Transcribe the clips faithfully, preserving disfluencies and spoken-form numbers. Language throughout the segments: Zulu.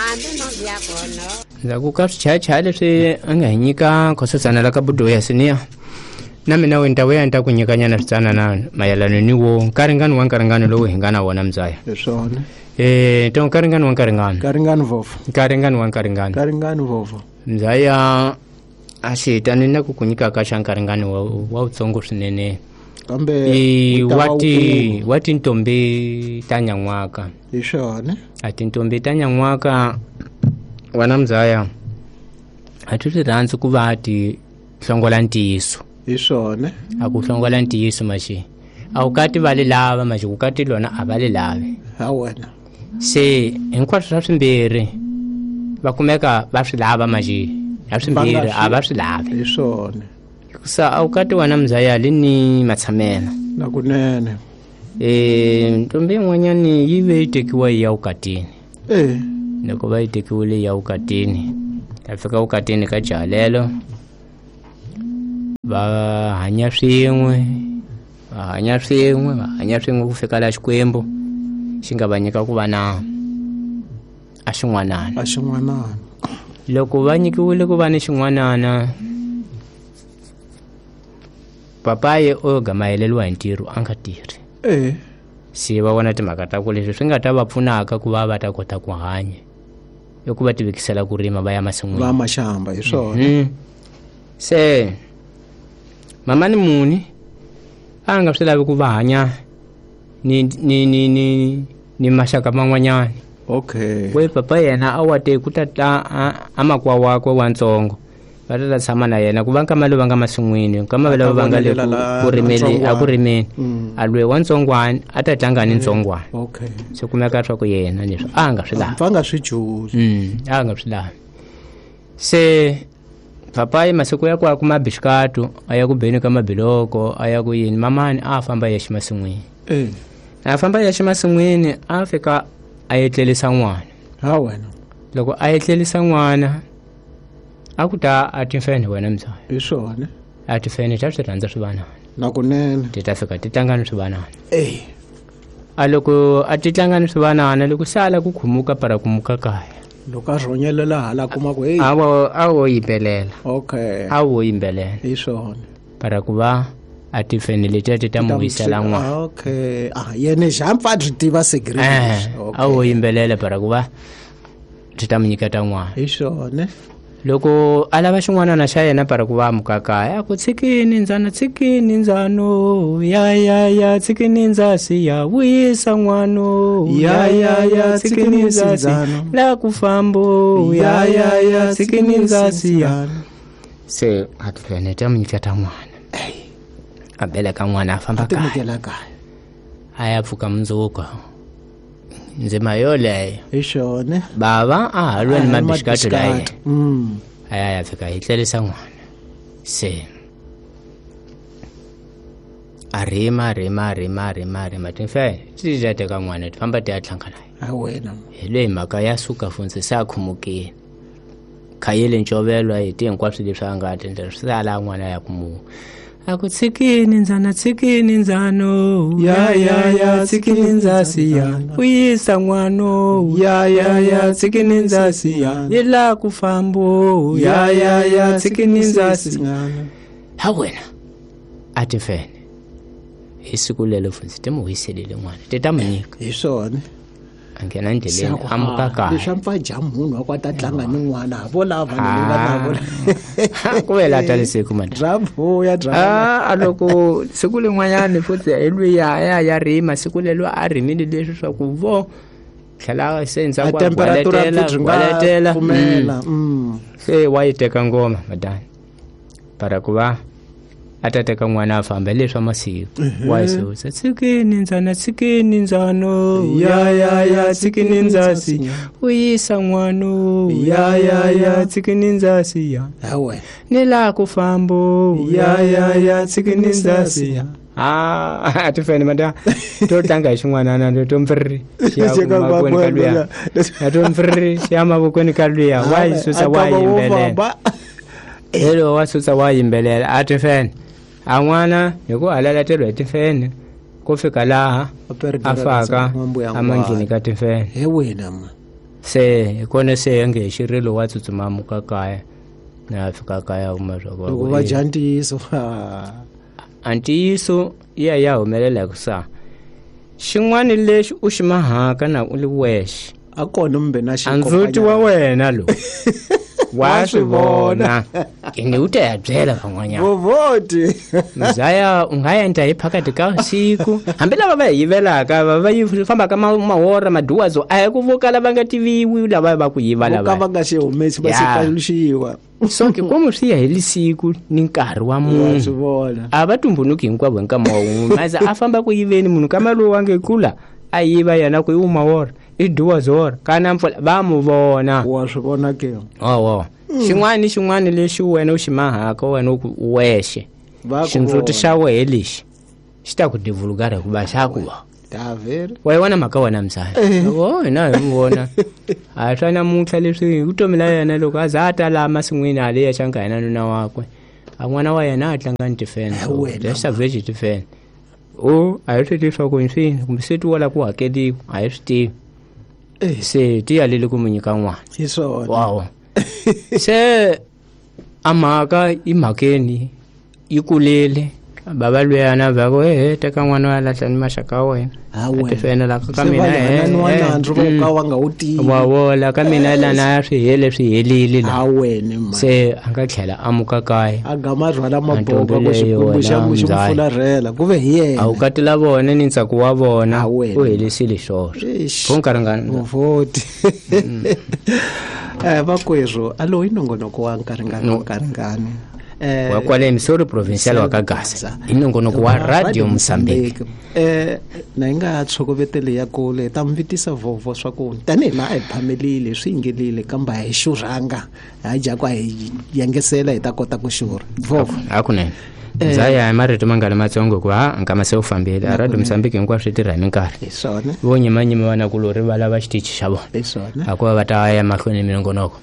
Za ku ka swi chaya leswi a nga hi nyika khosazana la ka budo ya siniya na mina wenta we anta ku nyikanyana switsanana mayelana ni wo nkaringano wa nkaringano lowu hi nga na wona Mzaya. Hi swona. Eh to nkaringano wa nkaringano. Nkaringano vovo. Nkaringano wa nkaringano. Nkaringano vovo. Mzaya a xi ta ni na ku ku nyika ka xa nkaringano wa utsongo swinene. Kambe wati wati ntombi ta nyan'waka. Hi swona. A tintombi ta nyan'waka wana Mzaya a ti swi rhandzi ku va ti hlongola ntiyiso. Hi swona. A ku hlongola ntiyiso maxi a u kati va le lava maxi ku kati lona a va le lave. Ha wena. Se hinkwaswo swa swimbirhi va kumeka va swi lava maxi ya swimbirhi a va swi lave. Hi swona. Sa a u kati wana Mzaya lini matsamela. Na kunene. Eh ntombi n'wanyani yi ve yi tekiwa yi ya vukatini. Eh. Loko va yi tekiwile ya vukatini ta fika vukatini ka jalelo va hanya swin'we va hanya swin'we va hanya swin'we ku fika la Xikwembu xi nga va nyika ku va na a xin'wanana. A xin'wanana. Loko va nyikiwile ku va ni xin'wanana papaye o gamayeleliwa hi ntirho a nga tirhi. Eh. Si va vona timhaka ta ku leswi swi nga ta va pfunaka ku va va ta kota ku hanya i ku va tivekisela ku rima va ya masin'wini va maxamba hi swona. Mm. Se mama ni muni a nga swi lavi ku va hanya ni ni ni ni ni maxaka man'wanyana. Okay. We papa yena a wa te ku ta ta a makwa wakwe wa ntsongo va ta tshama na yena ku va nkama lo va nga masin'wini nkama va lava va nga le ku rimeli a ku rimeni a lwe wa ntsongwana a ta tlanga ni ntsongwana. Okay. Se kumeka swa ku yena leswi a nga swi lavi. Va nga swi juzi. Mm a nga swi lavi. Se papa yi masiku ya ku a kuma bixikato a ya ku beni ka mabiloko a ya ku yini mamani a famba ya ximasin'wini. Eh. A famba ya ximasin'wini a fika a yetlelisa n'wana. Ha wena. Loko a yetlelisa n'wana a ku ta a timfene wena Mzaya. Hi swona. A timfene ta swi rhandza swivanana. Na kunene. Ti ta fika ti tlanga ni swivanana. Eh. A loko a ti tlanga ni swivanana loko sala ku khumuka para ku muka kaya. Loko a rhonyelela hala kuma ku hey. A wo a wo yimbelela. Okay. A wo yimbelela. Hi swona. Para ku va a timfene leti ti ta mu wisela n'wana. Okay. Ah yene jampfa ri tiva secret. Okay. A wo yimbelela para ku va ti ta mu nyiketa n'wana. Hi swona. Loko a lava xin'wanana xa yena para ku va muka kaya ku tshikini ndzana tshikini ndzano ya ya ya tshikini ndzasi ya vuyisa n'wano ya ya ya tshikini ndzasi la ku fambo ya ya ya tshikini ndzasi ya. Se a tlhene ta mu nyiketa n'wana. A beleka n'wana a famba kaya. A ya pfuka mundzuku nzima yoleyo. Hi swona. Bava a halwa ni mabixikato la yena. Mm. Aya ya fika hi tlerisa n'wana. Se a rima rima rima rima rima timfene ti ti teka n'wana ti famba ti ya tlanga na yena. Ha wena. Hi leyi mhaka ya suka funze se a khumukile khayele ncovelo hi ti hinkwaswo leswi a nga tendlela swi sala n'wana ya ku mu a ku tshikini ndzana tshikini ndzano ya ya ya tshikini ndzasi ya vuyisa n'wano ya ya ya tshikini ndzasi ya yi la ku fambo ya ya ya tshikini ndzasi. Ha wena a timfene hi siku lelo funzi ti mu wiselele n'wana ti ta mu nyika. Hi swona. A nghena endleleni a muka kaya. Leswi a mpfa ja munhu wa ku a ta tlanga ni n'wana ha vola vanhu lava na vona. Ku vela ta lesiku mani. Dravo ya dravo. Ah loko siku lin'wanyana futhi hi lwi ya ya ya rima siku lelo a rimile leswi swa ku vo tlhela senza ku temperatura kwaletela kumela. Mm. Se wa yi teka ngoma madani para ku va a ta teka n'wana a famba leswi masiku wa yisusa tshikini ndzana tshikini ndzano ya ya ya tshikini ndzasi uyisa n'wano ya ya ya tshikini ndzasi ya. Ha wena. Ni la ku fambo ya ya ya tshikini ndzasi ya. Ah a timfene manda to tlanga hi xin'wanana to mfirri ya mavokweni ka luya ya to mfirri ya mavokweni ka luya wa yisusa wa yimbelela. Hello wa susa wa yimbelela a timfene a n'wana hi ku halalateriwa hi timfene ku fika laha a faka a mangini ka timfene. He wena ma se kona se ngeshirilo wa tsutsuma muka kaya na fika kaya uma zwa loko va dya ntiyiso antiyiso iya ya humelela ku sa xin'wana lexi u xi mahaka na u li wexe a kona mbe na anzuti wa wena lo wa swi vona ene u ta ya byela van'wanyana vovoti mzaya u nga endla hi phakati ka usiku hambi lava va yivelaka va va yi famba ka mahora maduwazo a hi ku vuka lava nga tiviwi lava va ku yiva lava va nga xi humesi va xikaluxiwa so ke komo swi ya hi lisiku ni nkarhi wa munhu swi vona a va tumbuluki hinkwavo hi nkama wun'we maza a famba ku yiveni munhu kama lowu wa nge kula a yiva yena ku i umahora i duwazora kana mpfula va mu vona wa swi vona ke owo xin'wana xin'wana lexi wena u xi mahaka wena u wexe xindzhuti xa wehe lexi xi ta ku divulugara hikuva xa ku va daveri wa yona mhaka wena msana o hina hi mu vona a swa namuntlha leswi vutomi la yena loko a za a ta laha masin'wini a leya xa nka hina nuna wakwe a n'wana wa yena a tlanga ni tifene leswi ta veji tifene o a hi swi leswaku inswini kumbe se ti wola ku hakeliwa a hi swi tivi se ti yalele ku mu nyika n'wana hi swona wawo se a mhaka i mhakeni yi kulele baba luyana va ku he teka n'wana wa lahla ni maxaka wa wena a tifenela ka mina he wa nga wu tivi wa wola ka mina lana swi hele swi helile la wena ma se a nga tlhela a muka kaya a gama rhwala maboko ku xikwembu xa mu xi fularhela ku ve hi yena a wu katela vona ni ntsako wa vona u helisile swona vo nkarhingani voti eh vakwerhu alo inongonoko wa nkarhingani wa nkarhingani wa kwale Missouri provincial wa Kagasa inongonoko wa Radio Mozambique eh na inga tshokovetele ya kule ta mvitisa vovo swa ku tani la ai phamelile swi ingelile kamba hi xurhanga ha ja kwa hi yangesela hi ta kota ku xurha vovo hakunene Zaya hi marito mangala matsongo ku ha nkama se u fambile a Radio Mozambique hinkwaswo swi tirha hi minkarhi swona vo nyimanyima vana ku lo rivala va xitichi xa vona swona a ku va ta ya mahlweni minongonoko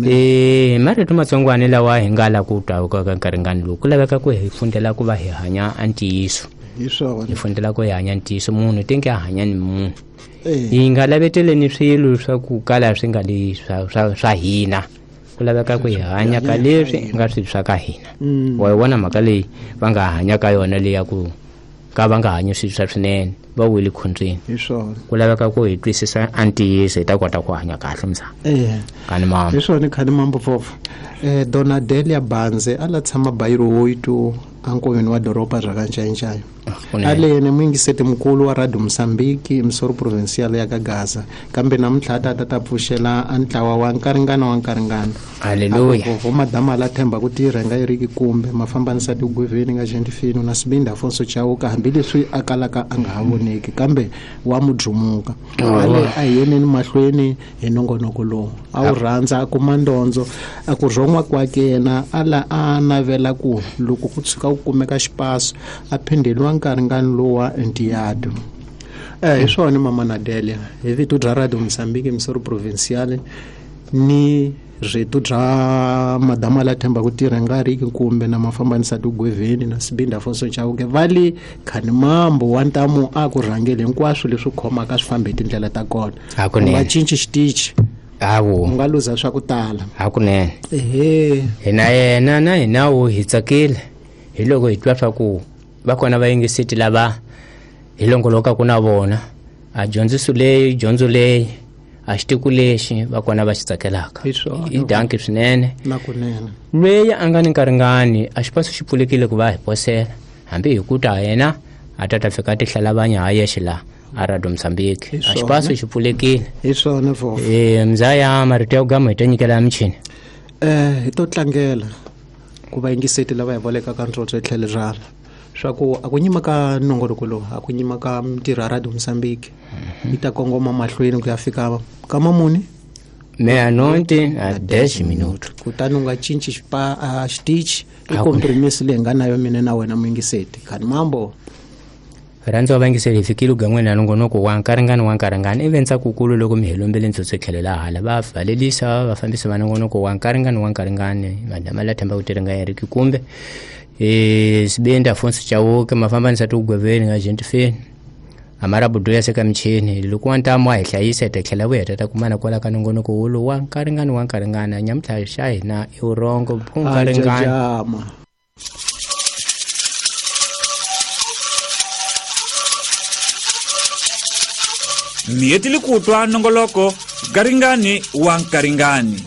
eh marito matsongo ane lawa hi nga la ku twa ka nkarhingani loku ku laveka ku hi fundela ku va hi hanya antiyiso hi swona hi fundela ku hi hanya ntiyiso munhu tenke a hanya ni munhu hi nga laveteleni swilo swa ku kala swi nga le swa hina ku laveka ku hi hanya ka leswi nga swi swa ka hina wa vona mhaka leyi va nga hanya ka yona leya ku ka va nga hanyi swilo swa swinene va wile khontsweni hi swona ku laveka ku hi twisisa antiyiso hi ta kota ku hanya kahle mzana eh kani mama hi swona khani mambo fofu eh Donadelia Banze ala tshama bayiro woyitu ankoveni wa doroba ra kanchainchayo alene mwingiseti mkulu wa Radio Mozambique Missouri provincial ya Kagasa kambe namuntlha ta ta pfuxela antlawa wa nkaringana wa nkaringana haleluya vo madama la themba ku tirha nga yiriki kumbe mafambanisa ti gweveni nga jentifini na sibinda Afonso Chauka hambi leswi akalaka a nga havoneki kambe wa mudrumuka ale a yeneni mahlweni hi nongonoko lowu a wu rhandza ku mandonzo a ku rhongwa kwakena ala a navela ku loko ku tshuka ku kumeka xipaso a phendeliwa nkaringani lowa entiyado eh hi swona mama Nadelia hi vito bya Radio Mozambique Missouri provincial ni rito bya madama la themba ku tirha nga riki kumbe na mafambanisa tigweveni na sibinda Afonso Chauke vali khani mambo wa ntamu a ku rhangele hinkwaswo leswi khomaka swi fambe tindlela ta kona nga cinci xitichi awu nga luza swa ku tala hakunene ehe hina yena na hina wo hi tsakile hi loko hi twa swa ku va kona va yingiseti lava hi longoloka ku na vona a dyondziso leyi dyondzo leyi a xitiku lexi va kona va xi tsakelaka i danki swinene nakunene lweyi a nga ni nkaringani a xipaso xi pfulekile ku va hi posela hambi hi ku ta yena a ta ta fika tihlala vanya ha yexe laha a Radio Mozambique a xipaso xi pfulekile hi swona fo eh mzaya marito ya gama hi ta nyikela michini eh hi to tlangela ku va yingiseti lava hi voleka ka ntsotso hi tlhele rala swa ku a ku nyima ka nongonoko lowu a ku nyima ka mitirho ya Radio Mozambique yi ta kongoma mahlweni ku ya fika ka mamuni meia-noite a dez minutos kutani u nga cinci xipa a xitichi i compromise leyi nga nayo mina na wena muyingiseti khani mambo rhandza wa vangiseli hi fikile ugan'weni na nongonoko wa nkaringani wa nkaringani ivi ntsakukulu loko mi helombele ntsotso tlhelela hala va valelisa vafambisi va nongonoko wa nkaringani wa nkaringani madama la themba ku tirha nga heriki kumbe eh sibinda Afonso Chauke mafambanisa tigweveni nga jentifeni amara budu ya seka mchini loko ntamo a hlayisa ta tlhela vuya ta kumana kwala ka nongonoko wulu wa nkaringani wa nkaringana nyamthla xa hina i urongo nkaringani. Mietili kutwa nongoloko garingani wa nkaringani.